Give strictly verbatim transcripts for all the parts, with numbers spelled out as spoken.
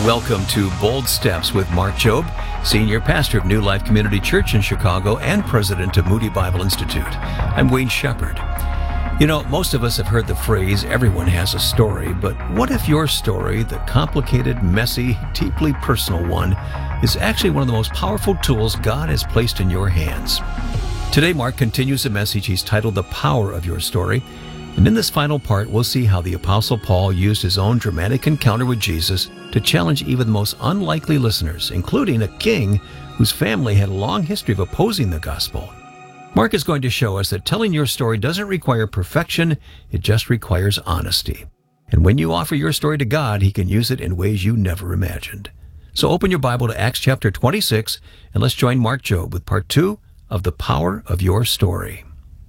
Welcome to Bold Steps with Mark Jobe, Senior Pastor of New Life Community Church in Chicago and President of Moody Bible Institute. I'm Wayne Shepherd. You know, most of us have heard the phrase, everyone has a story, but what if your story, the complicated, messy, deeply personal one, is actually one of the most powerful tools God has placed in your hands? Today, Mark continues a message he's titled The Power of Your Story. And in this final part, we'll see how the Apostle Paul used his own dramatic encounter with Jesus to challenge even the most unlikely listeners, including a king whose family had a long history of opposing the gospel. Mark is going to show us that telling your story doesn't require perfection, it just requires honesty. And when you offer your story to God, He can use it in ways you never imagined. So open your Bible to Acts chapter twenty-six, and let's join Mark Jobe with part two of The Power of Your Story.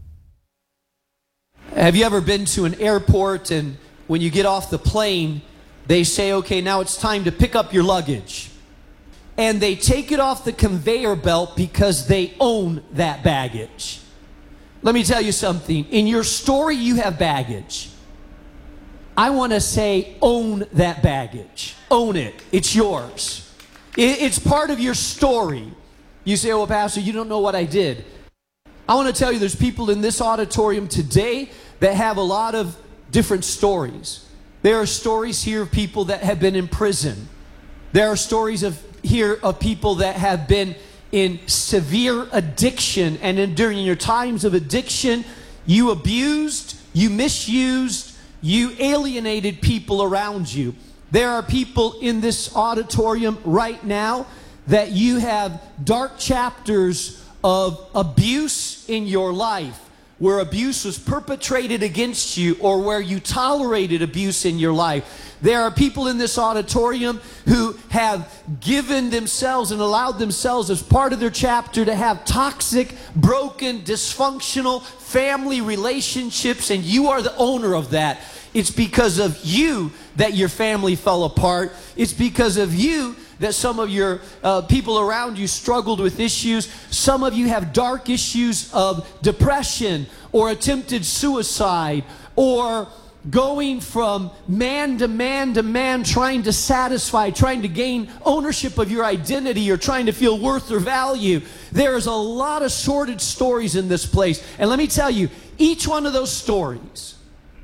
Have you ever been to an airport and when you get off the plane, they say, okay, now it's time to pick up your luggage. And they take it off the conveyor belt because they own that baggage. Let me tell you something. In your story, you have baggage. I want to say own that baggage. Own it. It's yours. It's part of your story. You say, well, Pastor, you don't know what I did. I want to tell you there's people in this auditorium today that have a lot of different stories. There are stories here of people that have been in prison. There are stories of here of people that have been in severe addiction, and in, during your times of addiction, you abused, you misused, you alienated people around you. There are people in this auditorium right now that you have dark chapters of abuse in your life, where abuse was perpetrated against you or where you tolerated abuse in your life. There are people in this auditorium who have given themselves and allowed themselves as part of their chapter to have toxic, broken, dysfunctional family relationships, and you are the owner of that. It's because of you that your family fell apart. It's because of you that some of your uh, people around you struggled with issues. Some of you have dark issues of depression or attempted suicide or going from man to man to man, trying to satisfy, trying to gain ownership of your identity or trying to feel worth or value. There's a lot of sordid stories in this place. And let me tell you, each one of those stories,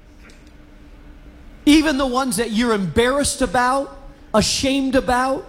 even the ones that you're embarrassed about, ashamed about,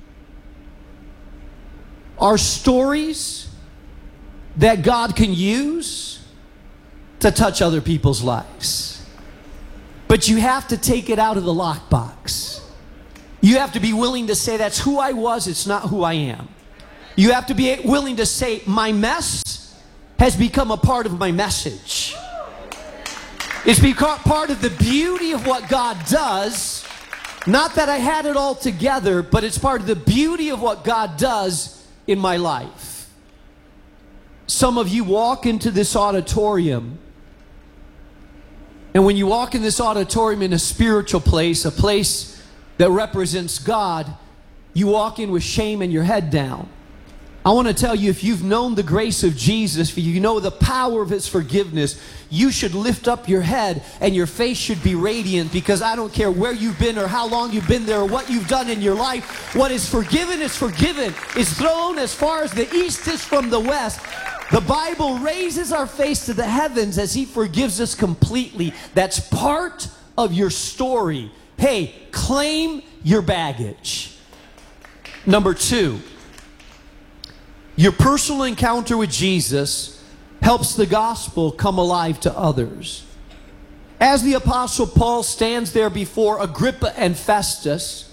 are stories that God can use to touch other people's lives. But you have to take it out of the lockbox. You have to be willing to say, that's who I was, it's not who I am. You have to be willing to say, my mess has become a part of my message. It's become part of the beauty of what God does. Not that I had it all together, but it's part of the beauty of what God does in my life. Some of you walk into this auditorium, and when you walk in this auditorium in a spiritual place, a place that represents God, you walk in with shame and your head down. I want to tell you, if you've known the grace of Jesus, if you know the power of His forgiveness, you should lift up your head and your face should be radiant, because I don't care where you've been or how long you've been there or what you've done in your life. What is forgiven is forgiven. It's thrown as far as the east is from the west. The Bible raises our face to the heavens as He forgives us completely. That's part of your story. Hey, claim your baggage. Number two, your personal encounter with Jesus helps the gospel come alive to others. As the Apostle Paul stands there before Agrippa and Festus,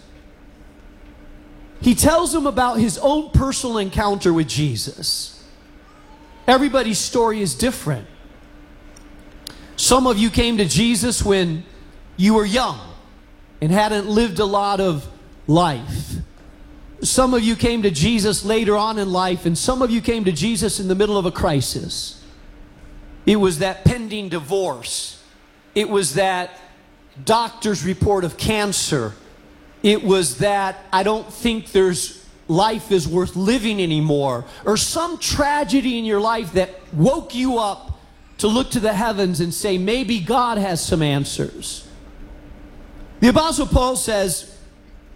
he tells them about his own personal encounter with Jesus. Everybody's story is different. Some of you came to Jesus when you were young and hadn't lived a lot of life. Some of you came to Jesus later on in life, and some of you came to Jesus in the middle of a crisis. It was that pending divorce. It was that doctor's report of cancer. It was that I don't think there's life is worth living anymore, or some tragedy in your life that woke you up to look to the heavens and say, maybe God has some answers. The Apostle Paul says,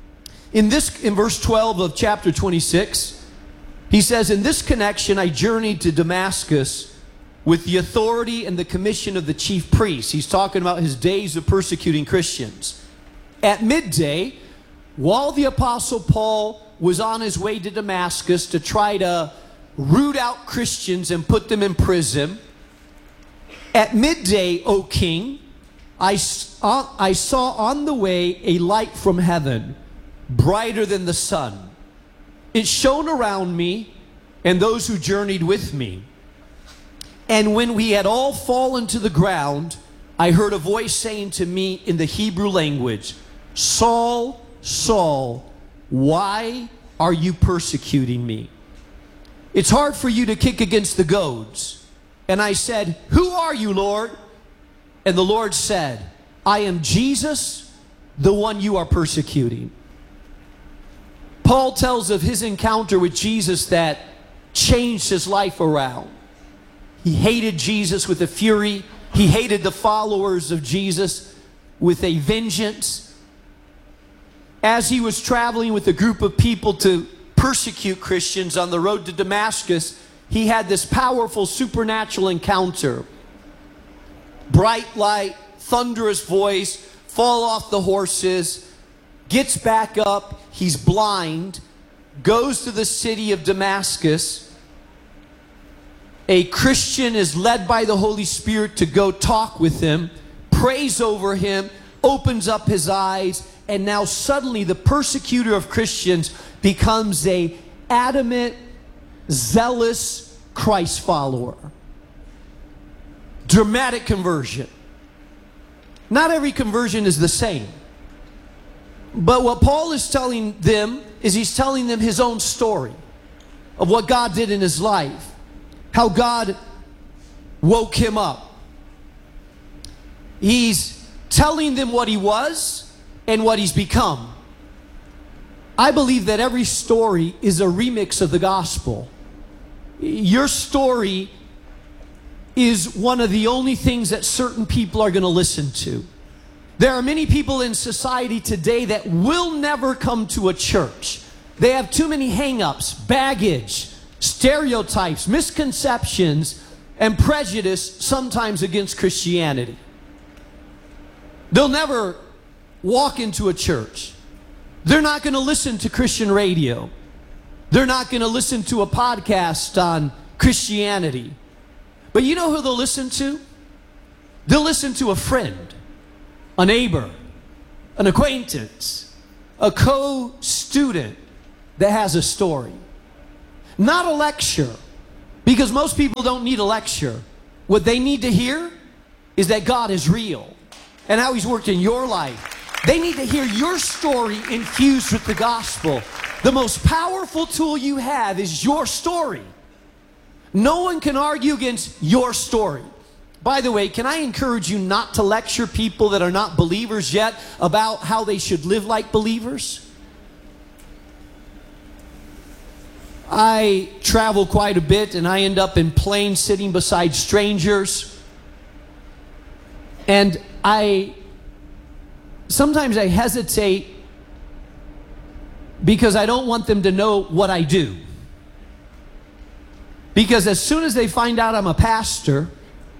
In this, in verse twelve of chapter twenty-six, he says, in this connection, I journeyed to Damascus with the authority and the commission of the chief priests. He's talking about his days of persecuting Christians. At midday, while the Apostle Paul was on his way to Damascus to try to root out Christians and put them in prison, at midday, O king, I saw, I saw on the way a light from heaven, brighter than the sun. It shone around me and those who journeyed with me. And when we had all fallen to the ground, I heard a voice saying to me in the Hebrew language, Saul, Saul, why are you persecuting me? It's hard for you to kick against the goads. And I said, who are you, Lord? And the Lord said, I am Jesus, the one you are persecuting. Paul tells of his encounter with Jesus that changed his life around. He hated Jesus with a fury. He hated the followers of Jesus with a vengeance. As he was traveling with a group of people to persecute Christians on the road to Damascus, he had this powerful supernatural encounter. Bright light, thunderous voice, fall off the horses, gets back up, he's blind, goes to the city of Damascus. A Christian is led by the Holy Spirit to go talk with him, prays over him, opens up his eyes, and now suddenly the persecutor of Christians becomes a adamant, zealous Christ follower. Dramatic conversion. Not every conversion is the same. But what Paul is telling them is he's telling them his own story of what God did in his life. How God woke him up. He's telling them what he was and what he's become. I believe that every story is a remix of the gospel. Your story is one of the only things that certain people are going to listen to. There are many people in society today that will never come to a church. They have too many hang-ups, baggage, stereotypes, misconceptions, and prejudice sometimes against Christianity. They'll never walk into a church. They're not going to listen to Christian radio. They're not going to listen to a podcast on Christianity. But you know who they'll listen to? They'll listen to a friend, a neighbor, an acquaintance, a co-student that has a story. Not a lecture, because most people don't need a lecture. What they need to hear is that God is real and how he's worked in your life. They need to hear your story infused with the gospel. The most powerful tool you have is your story. No one can argue against your story. By the way, can I encourage you not to lecture people that are not believers yet about how they should live like believers? I travel quite a bit and I end up in planes sitting beside strangers. And I, sometimes I hesitate because I don't want them to know what I do. Because as soon as they find out I'm a pastor,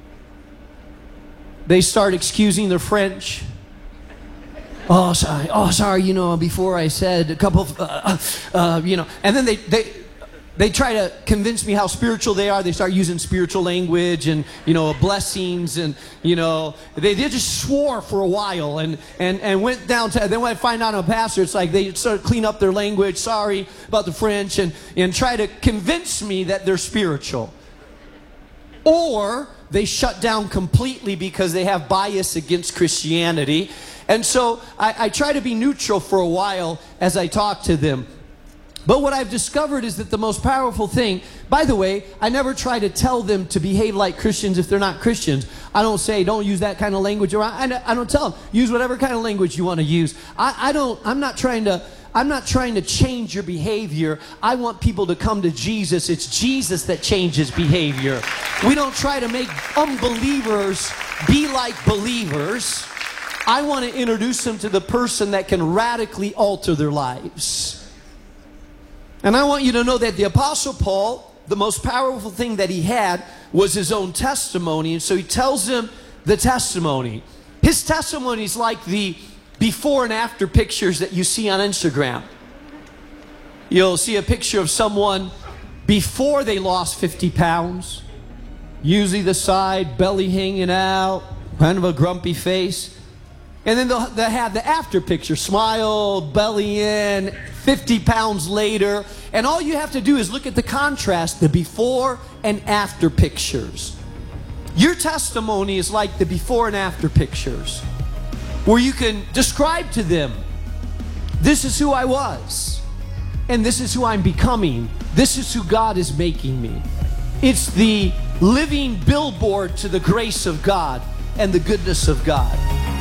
they start excusing their French. Oh, sorry. Oh, sorry. You know, before I said a couple of, uh, uh, you know, and then they, they, they try to convince me how spiritual they are. They start using spiritual language and, you know, blessings and, you know, they, they just swore for a while and, and, and went down to, then when I find out I'm a pastor, it's like they sort of clean up their language, sorry about the French, and, and try to convince me that they're spiritual. Or they shut down completely because they have bias against Christianity. And so I, I try to be neutral for a while as I talk to them. But what I've discovered is that the most powerful thing, by the way, I never try to tell them to behave like Christians if they're not Christians. I don't say, don't use that kind of language. Or I, I don't tell them, use whatever kind of language you want to use. I, I don't, I'm not trying to, I'm not trying to change your behavior. I want people to come to Jesus. It's Jesus that changes behavior. We don't try to make unbelievers be like believers. I want to introduce them to the person that can radically alter their lives. And I want you to know that the Apostle Paul, the most powerful thing that he had was his own testimony. And so he tells them the testimony. His testimony is like the before and after pictures that you see on Instagram. You'll see a picture of someone before they lost fifty pounds. Usually the side, belly hanging out, kind of a grumpy face. And then they'll, they'll have the after picture, smile, belly in, fifty pounds later. And all you have to do is look at the contrast, the before and after pictures. Your testimony is like the before and after pictures, where you can describe to them, this is who I was, and this is who I'm becoming. This is who God is making me. It's the living billboard to the grace of God and the goodness of God.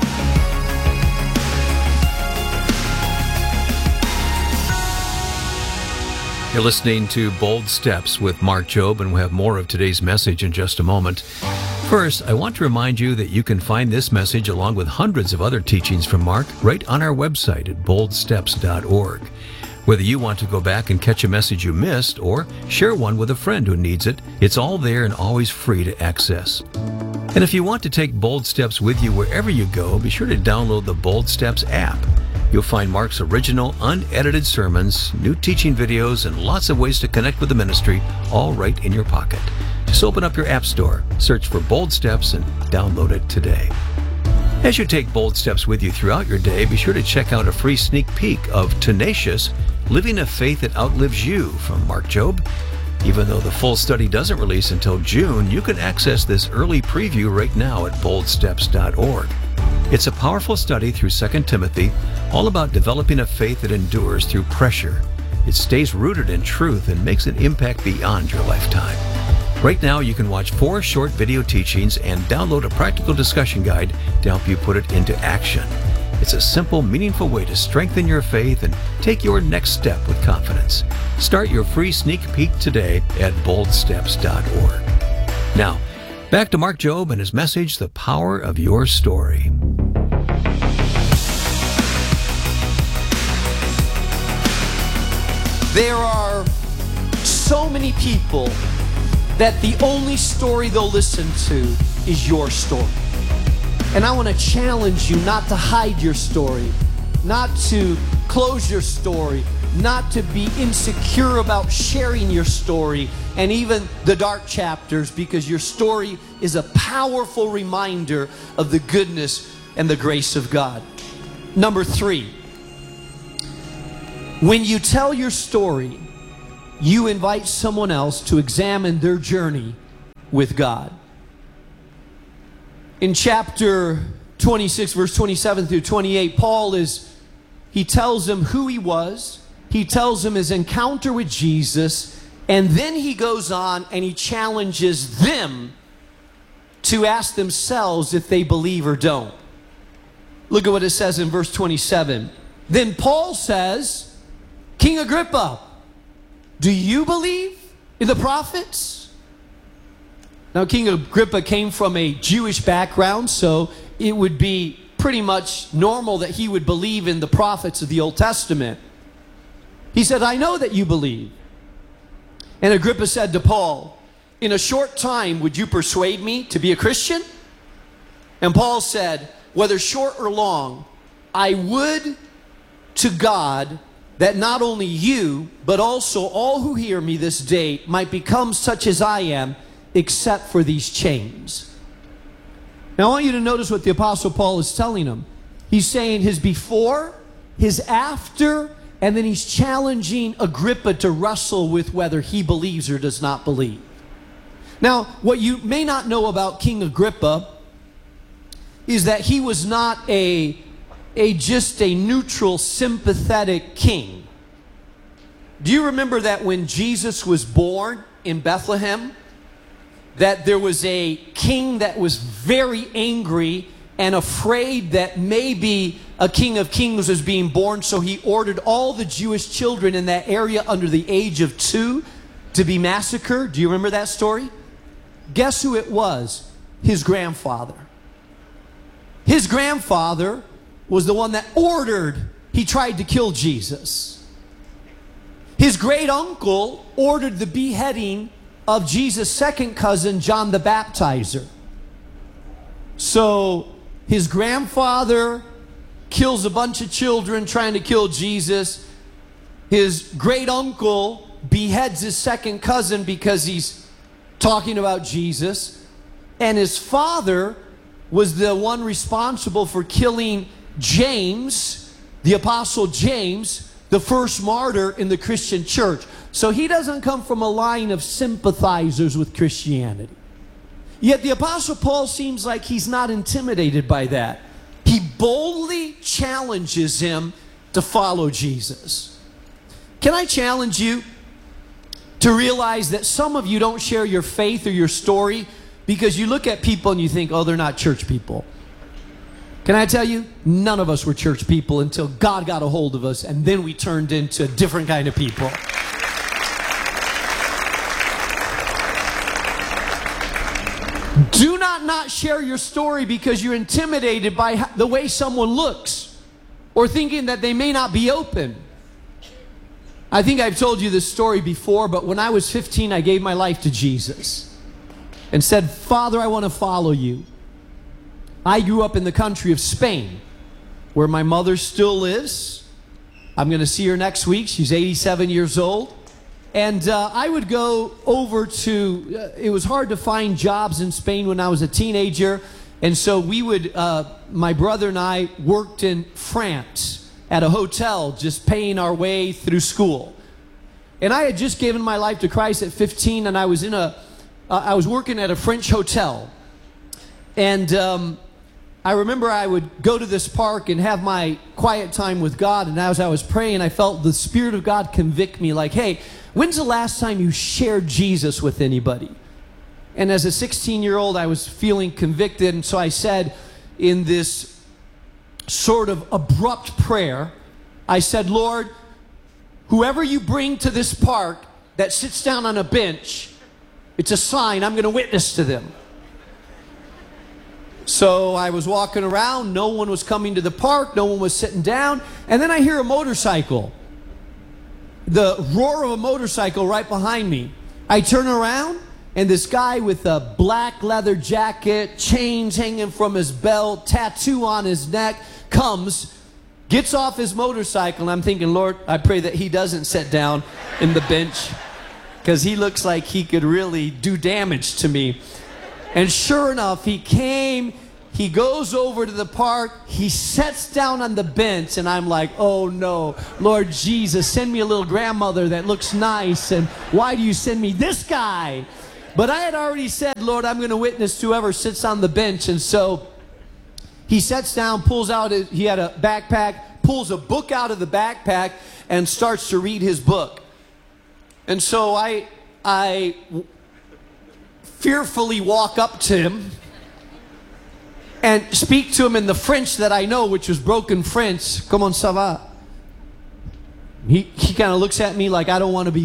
You're listening to Bold Steps with Mark Jobe, and we'll have more of today's message in just a moment. First, I want to remind you that you can find this message along with hundreds of other teachings from Mark right on our website at bold steps dot org. Whether you want to go back and catch a message you missed or share one with a friend who needs it, it's all there and always free to access. And if you want to take Bold Steps with you wherever you go, be sure to download the Bold Steps app. You'll find Mark's original, unedited sermons, new teaching videos, and lots of ways to connect with the ministry, all right in your pocket. Just open up your app store, search for Bold Steps, and download it today. As you take bold steps with you throughout your day, be sure to check out a free sneak peek of Tenacious, Living a Faith That Outlives You from Mark Jobe. Even though the full study doesn't release until June, you can access this early preview right now at bold steps dot org. It's a powerful study through Second Timothy, all about developing a faith that endures through pressure. It stays rooted in truth and makes an impact beyond your lifetime. Right now, you can watch four short video teachings and download a practical discussion guide to help you put it into action. It's a simple, meaningful way to strengthen your faith and take your next step with confidence. Start your free sneak peek today at bold steps dot org. Now, back to Mark Jobe and his message, The Power of Your Story. There are so many people that the only story they'll listen to is your story. And I want to challenge you not to hide your story, not to close your story, not to be insecure about sharing your story and even the dark chapters, because your story is a powerful reminder of the goodness and the grace of God. Number three, when you tell your story, you invite someone else to examine their journey with God. In chapter twenty-six, verse twenty-seven through twenty-eight, Paul is, he tells them who he was. He tells them his encounter with Jesus. And then he goes on and he challenges them to ask themselves if they believe or don't. Look at what it says in verse twenty-seven. Then Paul says, King Agrippa, do you believe in the prophets? Now, King Agrippa came from a Jewish background, so it would be pretty much normal that he would believe in the prophets of the Old Testament. He said, I know that you believe. And Agrippa said to Paul, in a short time, would you persuade me to be a Christian? And Paul said, whether short or long, I would to God that not only you, but also all who hear me this day might become such as I am, except for these chains. Now I want you to notice what the Apostle Paul is telling him. He's saying his before, his after, and then he's challenging Agrippa to wrestle with whether he believes or does not believe. Now, what you may not know about King Agrippa is that he was not a A just a neutral, sympathetic king. Do you remember that when Jesus was born in Bethlehem, that there was a king that was very angry and afraid that maybe a king of kings was being born, so he ordered all the Jewish children in that area under the age of two to be massacred? Do you remember that story? Guess who it was? His grandfather. his grandfather was the one that ordered, he tried to kill Jesus. His great uncle ordered the beheading of Jesus' second cousin, John the Baptizer. So his grandfather kills a bunch of children trying to kill Jesus. His great uncle beheads his second cousin because he's talking about Jesus. And his father was the one responsible for killing James, the Apostle James, the first martyr in the Christian church. So he doesn't come from a line of sympathizers with Christianity. Yet the Apostle Paul seems like he's not intimidated by that. He boldly challenges him to follow Jesus. Can I challenge you to realize that some of you don't share your faith or your story because you look at people and you think, oh, they're not church people. Can I tell you, none of us were church people until God got a hold of us, and then we turned into a different kind of people. Do not not share your story because you're intimidated by the way someone looks or thinking that they may not be open. I think I've told you this story before, but when I was fifteen, I gave my life to Jesus and said, Father, I want to follow you. I grew up in the country of Spain, where my mother still lives. I'm going to see her next week. She's eighty-seven years old. And uh, I would go over to, uh, it was hard to find jobs in Spain when I was a teenager. And so we would, uh, my brother and I worked in France at a hotel, just paying our way through school. And I had just given my life to Christ at fifteen, and I was in a, uh, I was working at a French hotel. And um, I remember I would go to this park and have my quiet time with God, and as I was praying, I felt the Spirit of God convict me like, hey, when's the last time you shared Jesus with anybody? And as a sixteen-year-old, I was feeling convicted, and so I said in this sort of abrupt prayer, I said, Lord, whoever you bring to this park that sits down on a bench, it's a sign I'm going to witness to them. So I was walking around, no one was coming to the park, no one was sitting down, and then I hear a motorcycle. The roar of a motorcycle right behind me. I turn around, and this guy with a black leather jacket, chains hanging from his belt, tattoo on his neck, comes, gets off his motorcycle, and I'm thinking, Lord, I pray that he doesn't sit down in the bench, because he looks like he could really do damage to me. And sure enough, he came, he goes over to the park, he sits down on the bench, and I'm like, oh no, Lord Jesus, send me a little grandmother that looks nice, and why do you send me this guy? But I had already said, Lord, I'm going to witness to whoever sits on the bench. And so he sits down, pulls out, his, he had a backpack, pulls a book out of the backpack, and starts to read his book. And so I, I fearfully walk up to him and speak to him in the French that I know, which was broken French. Comment ça va? He, he kind of looks at me like I don't want to be